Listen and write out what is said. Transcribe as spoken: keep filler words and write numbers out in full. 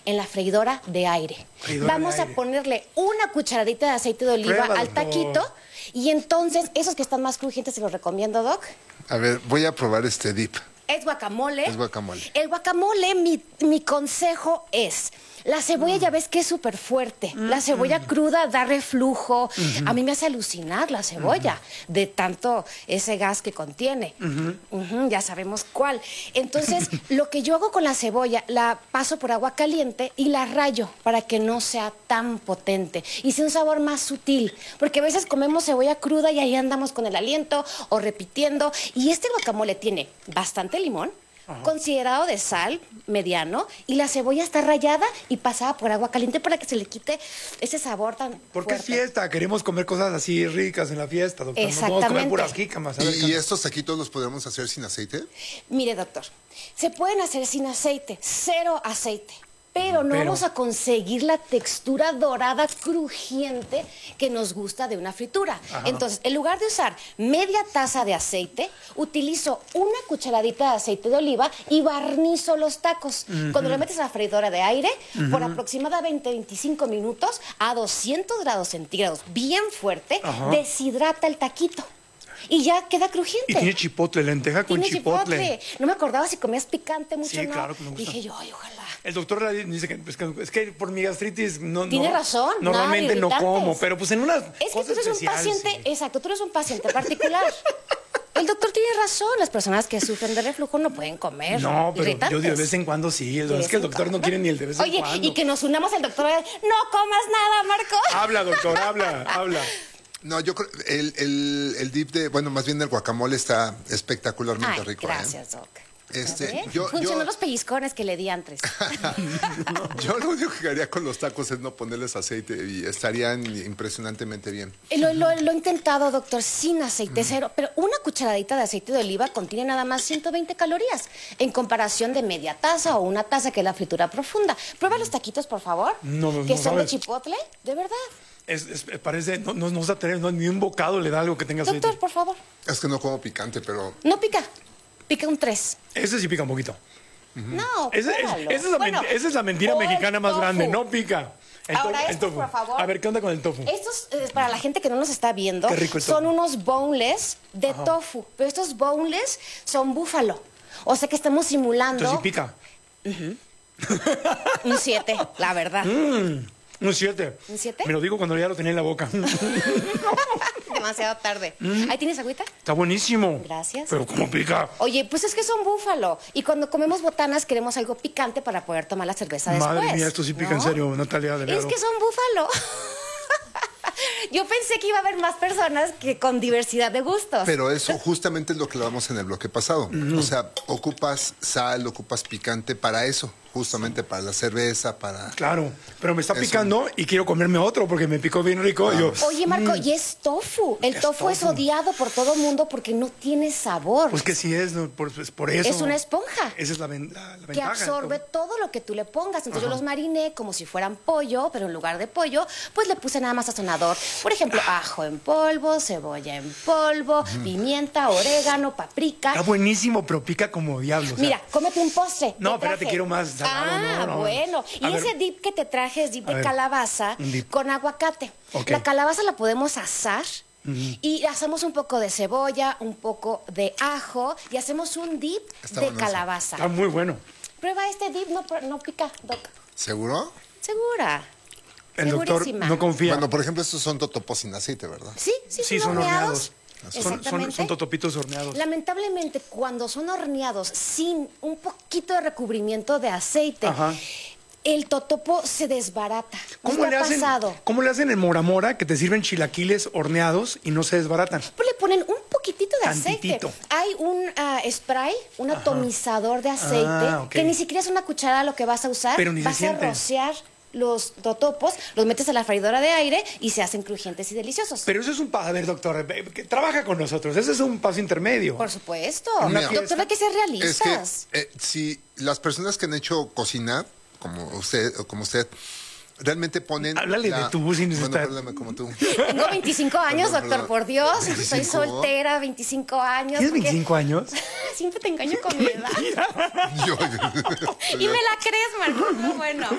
en la freidora de aire. Freidora Vamos de a aire. ponerle una cucharadita de aceite de oliva Pruébalo, al taquito. Y entonces, esos que están más crujientes, se los recomiendo, Doc. A ver, voy a probar este dip. Es guacamole. Es guacamole. El guacamole, mi, mi consejo es... La cebolla ya ves que es súper fuerte. La cebolla cruda da reflujo. A mí me hace alucinar la cebolla de tanto ese gas que contiene. Ujú, ya sabemos cuál. Entonces, lo que yo hago con la cebolla, la paso por agua caliente y la rayo para que no sea tan potente y sea un sabor más sutil. Porque a veces comemos cebolla cruda y ahí andamos con el aliento o repitiendo. Y este guacamole tiene bastante limón, Ajá. considerado de sal, mediano, y la cebolla está rallada y pasada por agua caliente para que se le quite ese sabor tan Porque fuerte. es fiesta, queremos comer cosas así ricas en la fiesta, doctor. No podemos comer puras jícamas. A ver, ¿Y, Cam- y estos taquitos los podemos hacer sin aceite? Mire, doctor, se pueden hacer sin aceite, cero aceite. Pero no Pero- vamos a conseguir la textura dorada, crujiente que nos gusta de una fritura. Ajá. Entonces, en lugar de usar media taza de aceite, utilizo una cucharadita de aceite de oliva y barnizo los tacos. Cuando le metes a la freidora de aire, por aproximadamente veinticinco minutos a doscientos grados centígrados, bien fuerte, Ajá. deshidrata el taquito. Y ya queda crujiente. Y tiene chipotle, lenteja con Tiene chipotle. chipotle. No me acordaba si comías picante mucho Sí, o no. claro que me gusta. Dije yo, ay, ojalá. El doctor dice que es, que es que por mi gastritis no, Tiene no- razón, normalmente nada de no irritantes. como, pero pues en unas Es que tú cosas eres un especiales, paciente, sí. exacto, tú eres un paciente particular. El doctor tiene razón, las personas que sufren de reflujo no pueden comer No, pero irritantes. yo de vez en cuando sí. De Es vez que el en doctor no cuando. quiere ni el de vez en Oye, cuando. y que nos unamos al doctor, no comas nada, Marco. Habla, doctor, habla, habla. No, yo creo el, el, el dip de, bueno, más bien el guacamole está espectacularmente Ay, rico. gracias, ¿eh? Doc. Este, ¿Eh? yo, Funcionó yo, los pellizcones que le di antes. yo lo único que haría con los tacos es no ponerles aceite y estarían impresionantemente bien. Lo, lo- lo he intentado, doctor, sin aceite cero, pero una cucharadita de aceite de oliva contiene nada más ciento veinte calorías, en comparación de media taza o una taza, que es la fritura profunda. Prueba los taquitos, por favor, No, no, que no son de sabes. chipotle, de verdad. Es, es- parece, no, no, no se atreve, no, ni un bocado le da algo que tenga aceite. Doctor, por favor, Es que no como picante, pero no pica, pica un tres. Ese sí pica un poquito. No, Ese- es- pruébalo. esa, es la Bueno, menti- esa es la mentira o el mexicana más tofu. grande, no pica. El to- Ahora el estos, tofu. por favor. A ver, ¿qué onda con el tofu? Estos, eh, para la gente que no nos está viendo, Qué rico el son tofu. unos boneless de tofu. Pero estos boneless son búfalo. O sea que estamos simulando Entonces sí pica. un siete, la verdad. Un siete. ¿Un siete? Me lo digo cuando ya lo tenía en la boca. Demasiado tarde. ¿Ahí tienes agüita? Está buenísimo. Gracias. Pero ¿cómo pica? Oye, pues es que son búfalo. Y cuando comemos botanas queremos algo picante para poder tomar la cerveza después. Madre mía, esto sí pica ¿no? en serio, Natalia Es Delgado. que son búfalo. Yo pensé que iba a haber más personas que con diversidad de gustos. Pero eso justamente es lo que hablamos en el bloque pasado. O sea, ocupas sal, ocupas picante para eso, justamente para la cerveza, para... Claro, pero me está Eso. picando y quiero comerme otro porque me picó bien rico. Y yo, Oye, Marco, y es tofu. El Es tofu, es tofu. odiado por todo el mundo porque no tiene sabor. pues que sí es, ¿no? por, pues por eso. Es una esponja. Esa es la, ven- la- la Que ventaja. absorbe Entonces, todo lo que tú le pongas. Entonces yo los mariné como si fueran pollo, pero en lugar de pollo, pues le puse nada más sazonador. Por ejemplo, ajo en polvo, cebolla en polvo, pimienta, orégano, paprika. Está buenísimo, pero pica como diablo. o sea. Mira, cómete un postre. No, te espérate, traje. quiero más salado, Ah, no, no. bueno. Y A ese ver. dip que te traje es dip A de ver, calabaza un dip. con aguacate. Ok. La calabaza la podemos asar. Y hacemos un poco de cebolla, un poco de ajo y hacemos un dip Está de bueno eso. calabaza. Está muy bueno. Prueba este dip, no, no pica, Doc. ¿Seguro? Segura. El doctor Segurísima. no confía. Bueno, por ejemplo, estos son totopos sin aceite, ¿verdad? Sí, sí, sí, son, son horneados. horneados. Son, son, Exactamente. son totopitos horneados. Lamentablemente, cuando son horneados sin un poquito de recubrimiento de aceite, Ajá. el totopo se desbarata. ¿Cómo ¿No le, te ha hacen, pasado? ¿Cómo le hacen en Mora Mora que te sirven chilaquiles horneados y no se desbaratan? Pues le ponen un poquitito de Tantitito. aceite. Hay un ah, spray, un atomizador de aceite, Ah, ok. que ni siquiera es una cuchara lo que vas a usar. Pero ni se vas siente. a rociar los totopos, los metes a la freidora de aire y se hacen crujientes y deliciosos. Pero eso es un paso. A ver, doctor, eh, que trabaja con nosotros. Ese es un paso intermedio. Por supuesto. Una Doctor, fiesta. hay que ser Es realistas. que eh, si las personas que han hecho cocina, como usted, o como usted, realmente ponen... Háblale de tú, sin Bueno, estar- háblame como tú. Tengo veinticinco años, Perdón, doctor, perdón. por Dios. Soy ¿veinticinco? soltera, veinticinco años. ¿Tienes porque- veinticinco años? Siempre te engaño con mi edad. Yo- Y me la crees, Marco. No, bueno.